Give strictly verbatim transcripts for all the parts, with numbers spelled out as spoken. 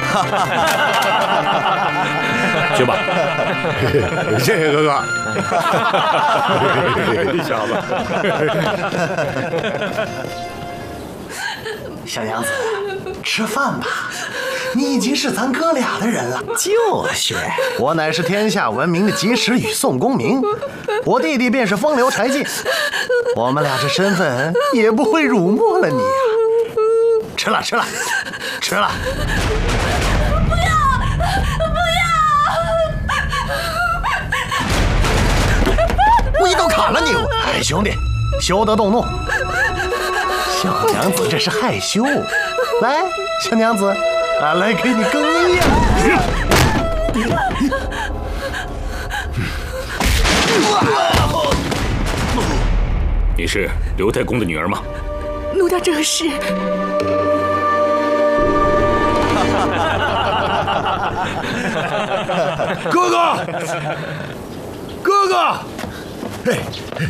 去吧。 谢谢哥哥。 小子， 小娘子，吃饭吧。你已经是咱哥俩的人了。就是，我乃是天下闻名的及时雨宋公明，我弟弟便是风流柴进，我们俩这身份也不会辱没了你啊。吃了，吃了，吃了。 不要，不要！我一刀砍了你！哎，兄弟，休得动怒。小娘子这是害羞。来，小娘子。俺来给你更衣呀！ 你是刘太公的女儿吗？ 奴家正是。 哥哥，哥哥，嘿，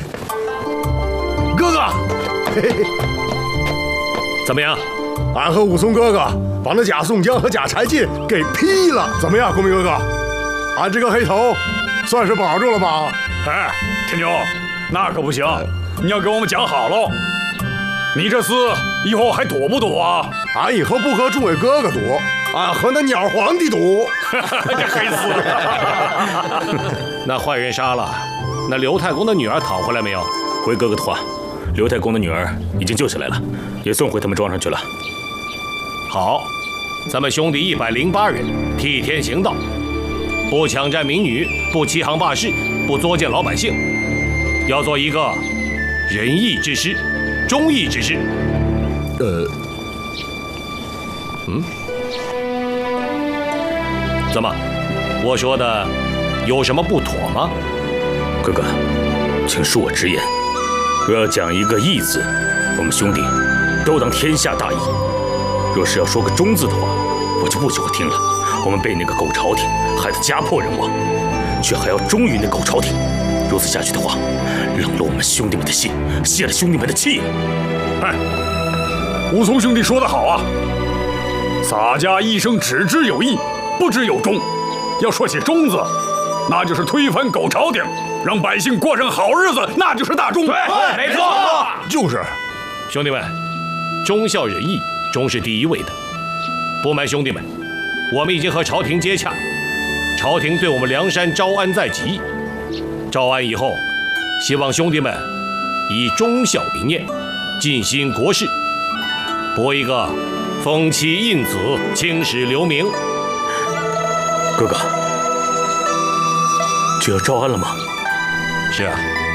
哥哥，嘿嘿， 怎么样？ 俺和武松哥哥把那贾宋江和贾柴进给劈了，怎么样，公明哥哥？俺这个黑头算是保住了吧？ 哎，天牛，那可不行，你要给我们讲好喽。你这厮以后还赌不赌啊？ 俺以后不和诸位哥哥赌，俺和那鸟皇帝赌。 这黑厮！ 那坏人杀了，那刘太公的女儿讨回来没有？回哥哥的话，刘太公的女儿已经救下来了，也送回他们庄上去了。好，咱们兄弟一百零八人替天行道，不抢占民女，不欺行霸市，不作践老百姓，要做一个仁义之师、忠义之师。 呃， 嗯，怎么？我说的有什么不妥吗？哥哥，请恕我直言，若要讲一个义字，我们兄弟都当天下大义。若是要说个忠字的话，我就不许我听了。我们被那个狗朝廷害得家破人亡，却还要忠于那狗朝廷。如此下去的话，冷了我们兄弟们的心，泄了兄弟们的气。 哎，武松兄弟说得好啊！洒家一生只知有义，不知有忠。要说起忠字，那就是推翻狗朝廷，让百姓过上好日子，那就是大忠。 对，没错， 就是。 兄弟们，忠孝仁义。忠是第一位的，不瞒兄弟们，我们已经和朝廷接洽，朝廷对我们梁山招安在即。招安以后，希望兄弟们以忠孝为念，尽心国事，博一个封妻印子，青史留名。哥哥，就要招安了吗？是啊。